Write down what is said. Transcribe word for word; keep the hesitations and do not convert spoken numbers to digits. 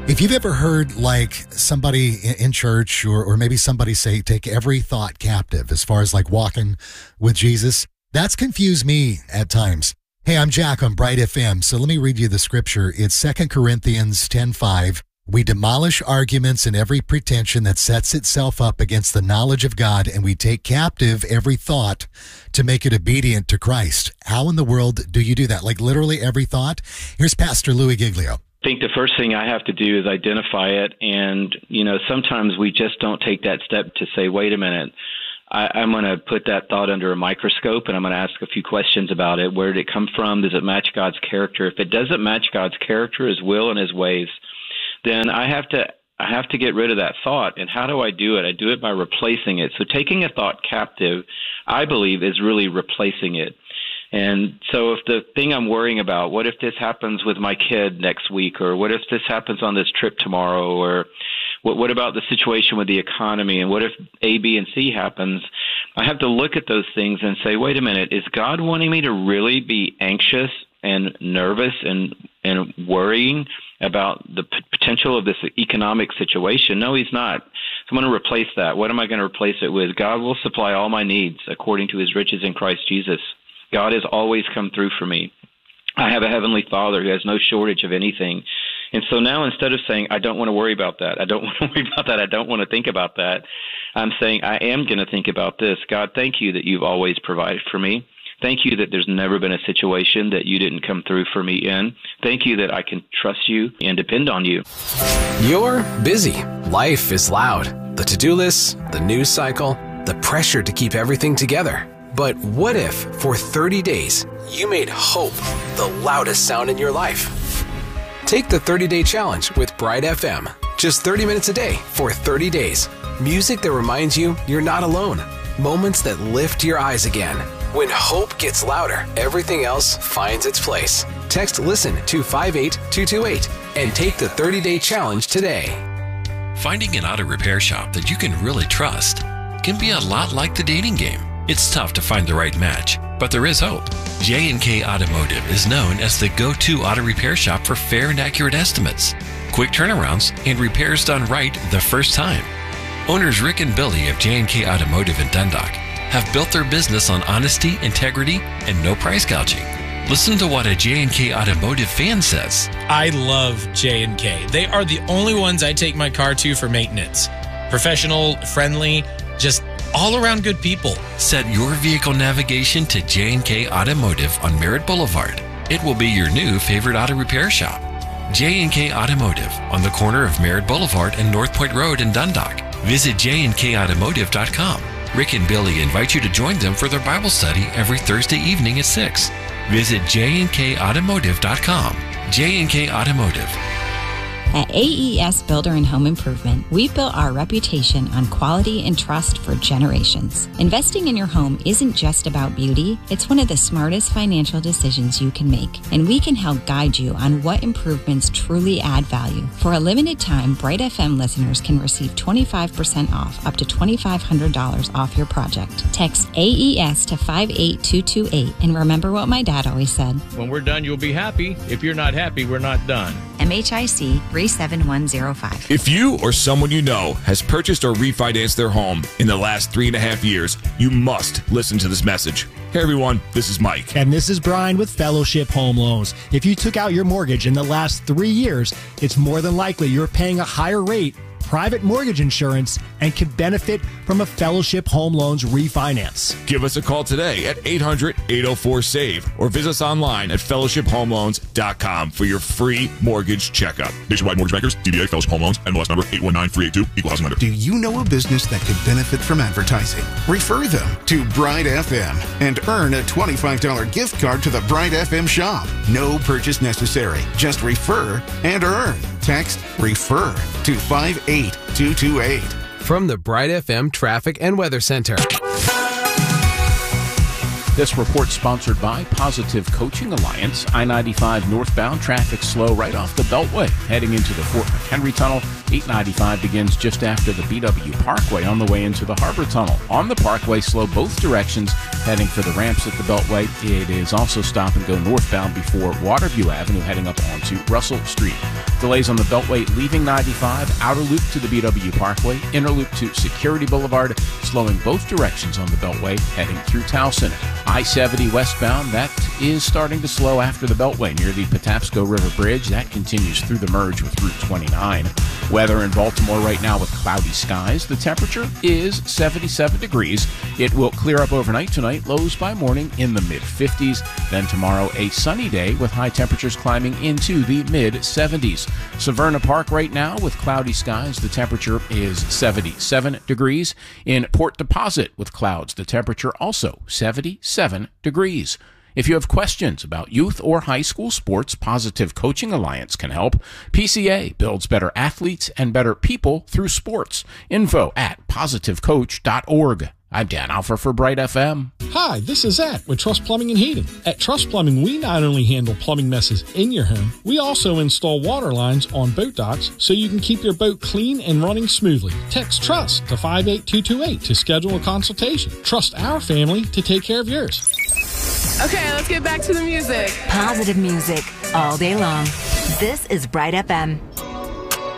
If you've ever heard like somebody in church or, or maybe somebody say, take every thought captive as far as like walking with Jesus, that's confused me at times. Hey, I'm Jack on Bright F M. So let me read you the scripture. It's Second Corinthians ten five. We demolish arguments and every pretension that sets itself up against the knowledge of God, and we take captive every thought to make it obedient to Christ. How in the world do you do that? Like literally every thought? Here's Pastor Louis Giglio. I think the first thing I have to do is identify it. And, you know, sometimes we just don't take that step to say, wait a minute, I, I'm going to put that thought under a microscope and I'm going to ask a few questions about it. Where did it come from? Does it match God's character? If it doesn't match God's character, his will, and his ways, then I have to I have to get rid of that thought. And how do I do it? I do it by replacing it. So taking a thought captive, I believe, is really replacing it. And so if the thing I'm worrying about, what if this happens with my kid next week, or what if this happens on this trip tomorrow, or what, what about the situation with the economy, and what if A, B, and C happens? I have to look at those things and say, wait a minute, is God wanting me to really be anxious and nervous and, and worrying about the p- potential of this economic situation? No, he's not. So I'm going to replace that. What am I going to replace it with? God will supply all my needs according to his riches in Christ Jesus. God has always come through for me. I have a heavenly Father who has no shortage of anything. And so now, instead of saying, I don't want to worry about that, I don't want to worry about that, I don't want to think about that, I'm saying, I am going to think about this. God, thank you that you've always provided for me. Thank you that there's never been a situation that you didn't come through for me in. Thank you that I can trust you and depend on you. You're busy. Life is loud. The to-do lists, the news cycle, the pressure to keep everything together. But what if, for thirty days, you made hope the loudest sound in your life? Take the thirty-day challenge with Bright F M. Just thirty minutes a day for thirty days. Music that reminds you you're not alone. Moments that lift your eyes again. When hope gets louder, everything else finds its place. Text LISTEN to five eight two two eight and take the thirty-day challenge today. Finding an auto repair shop that you can really trust can be a lot like the dating game. It's tough to find the right match, but there is hope. J and K Automotive is known as the go-to auto repair shop for fair and accurate estimates, quick turnarounds, and repairs done right the first time. Owners Rick and Billy of J and K Automotive in Dundalk have built their business on honesty, integrity, and no price gouging. Listen to what a J and K Automotive fan says. I love J and K. They are the only ones I take my car to for maintenance. Professional, friendly, just all around good people. Set your vehicle navigation to J and K Automotive on Merritt Boulevard. It will be your new favorite auto repair shop. J and K Automotive on the corner of Merritt Boulevard and North Point Road in Dundalk. Visit j and k automotive dot com. Rick and Billy invite you to join them for their Bible study every Thursday evening at six. Visit j and k automotive dot com. J and K Automotive. At A E S Builder and Home Improvement, we've built our reputation on quality and trust for generations. Investing in your home isn't just about beauty, it's one of the smartest financial decisions you can make. And we can help guide you on what improvements truly add value. For a limited time, Bright F M listeners can receive twenty-five percent off, up to twenty-five hundred dollars off your project. Text A E S to five eight two two eight and remember what my dad always said. When we're done, you'll be happy. If you're not happy, we're not done. M H I C three seven one zero five. If you or someone you know has purchased or refinanced their home in the last three and a half years, you must listen to this message. Hey everyone, this is Mike. And this is Brian with Fellowship Home Loans. If you took out your mortgage in the last three years, it's more than likely you're paying a higher rate, private mortgage insurance, and can benefit from a Fellowship Home Loans refinance. Give us a call today at eight hundred, eight oh four, S A V E or visit us online at fellowship home loans dot com for your free mortgage checkup. Nationwide Mortgage Bankers, D B A Fellowship Home Loans, N M L S number eight one nine three eight two, Equal Housing Lender. Do you know a business that could benefit from advertising? Refer them to Bright F M and earn a twenty-five dollars gift card to the Bright F M shop. No purchase necessary. Just refer and earn. Text REFER to five eight two two eight. From the Bright F M Traffic and Weather Center. This report sponsored by Positive Coaching Alliance. I ninety-five northbound traffic slow right off the Beltway. Heading into the Fort McHenry Tunnel, eight ninety-five begins just after the B W Parkway on the way into the Harbor Tunnel. On the Parkway, slow both directions, heading for the ramps at the Beltway. It is also stop and go northbound before Waterview Avenue, heading up onto Russell Street. Delays on the Beltway leaving ninety-five, outer loop to the B W Parkway, inner loop to Security Boulevard, slowing both directions on the Beltway, heading through Towson. I seventy westbound, that is starting to slow after the Beltway near the Patapsco River Bridge. That continues through the merge with Route twenty-nine. Weather in Baltimore right now with cloudy skies. The temperature is seventy-seven degrees. It will clear up overnight tonight, lows by morning in the mid-fifties. Then tomorrow, a sunny day with high temperatures climbing into the mid-seventies. Severna Park right now with cloudy skies. The temperature is seventy-seven degrees. In Port Deposit with clouds, the temperature also seventy-seven degrees. If you have questions about youth or high school sports, Positive Coaching Alliance can help. P C A builds better athletes and better people through sports. Info at positive coach dot org. I'm Dan Alpha for Bright F M. Hi, this is Zach with Trust Plumbing and Heating. At Trust Plumbing, we not only handle plumbing messes in your home, we also install water lines on boat docks so you can keep your boat clean and running smoothly. Text TRUST to five eight two two eight to schedule a consultation. Trust our family to take care of yours. Okay, let's get back to the music. Positive music all day long. This is Bright F M.